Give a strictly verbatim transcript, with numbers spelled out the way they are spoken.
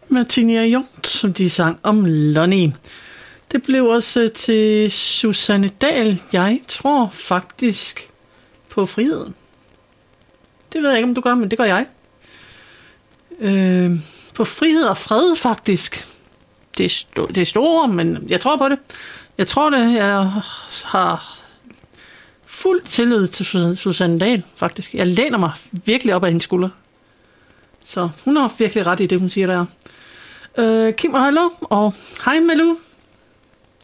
Martina Hjort, som de sang om Lonnie. Det blev også til Susanne Dahl. Jeg tror faktisk på friheden. Det ved jeg ikke, om du gør, men det gør jeg. Øh, på frihed og fred, faktisk. Det er, sto- det er store, men jeg tror på det. Jeg tror det. Jeg har fuld tillid til Susanne Dahl, faktisk. Jeg læner mig virkelig op af hendes skulder. Så hun har virkelig ret i det, hun siger der. Øh, Kim og hallo, og hej Malou.